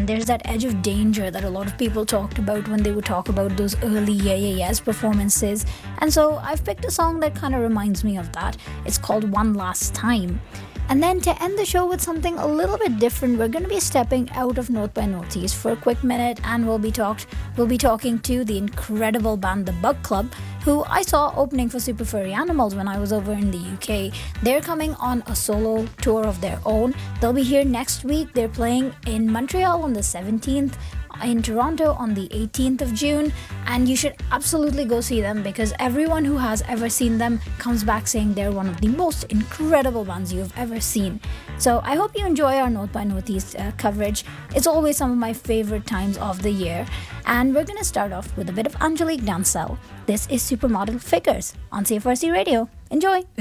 and there's that edge of danger that a lot of people talked about when they would talk about those early Yeah Yeah Yeahs performances. And so I've picked a song that kind of reminds me of that. It's called One Last Time. And then to end the show with something a little bit different, we're going to be stepping out of North by Northeast for a quick minute, and we'll be talking to the incredible band The Bug Club, who I saw opening for Super Furry Animals when I was over in the UK. They're coming on a solo tour of their own. They'll be here next week. They're playing in Montreal on the 17th, in Toronto on the 18th of June, and you should absolutely go see them because everyone who has ever seen them comes back saying they're one of the most incredible bands you've ever seen. So I hope you enjoy our North by Northeast coverage. It's always some of my favorite times of the year, and we're going to start off with a bit of Angelique Dancel. This is Supermodel Figures on CFRC Radio. Enjoy!